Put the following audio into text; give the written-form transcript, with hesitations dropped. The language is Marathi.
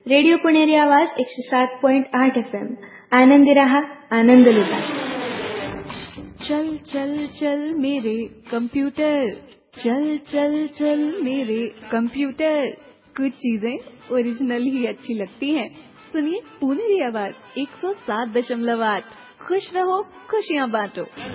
रेडिओ पुणेरी आवाज 107.8 FM. आनंदी रहा, आनंद लुटा. चल चल चल मेरे कंप्यूटर, चल चल चल मेरे कंप्यूटर. कुछ चीजें ओरिजिनल ही अच्छी लगती हैं. सुनिए पुणेरी आवाज 107.8. खुश रहो, खुशियां बांटो.